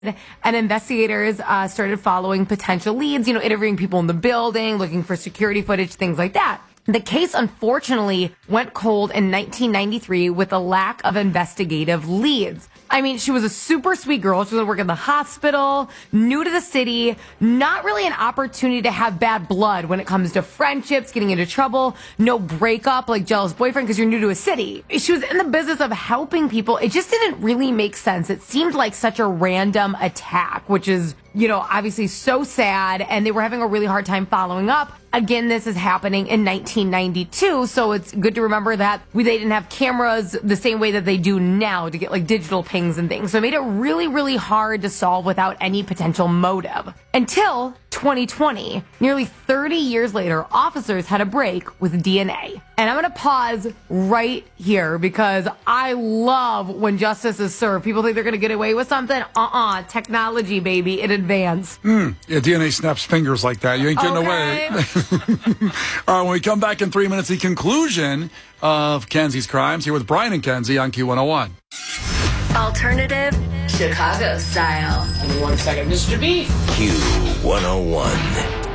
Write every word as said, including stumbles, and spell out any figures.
And investigators uh, started following potential leads, you know, interviewing people in the building, looking for security footage, things like that. The case, unfortunately, went cold in nineteen ninety-three with a lack of investigative leads. I mean, she was a super sweet girl. She was working in the hospital, new to the city, not really an opportunity to have bad blood when it comes to friendships, getting into trouble, no breakup like jealous boyfriend because you're new to a city. She was in the business of helping people. It just didn't really make sense. It seemed like such a random attack, which is, you know, obviously so sad, and they were having a really hard time following up. Again, this is happening in nineteen ninety-two, so it's good to remember that we, they didn't have cameras the same way that they do now to get like digital pings and things. So it made it really, really hard to solve without any potential motive. Until twenty twenty, nearly thirty years later, officers had a break with D N A. And I'm going to pause right here because I love when justice is served. People think they're going to get away with something. Uh-uh. Technology, baby. It advanced. Mm, yeah, D N A snaps fingers like that. You ain't getting okay. away. All right, when we come back in three minutes, the conclusion of Kenzie's crimes here with Brian and Kenzie on Q one oh one. Alternative Chicago style. Give me one second, Mister Beef. Q one oh one.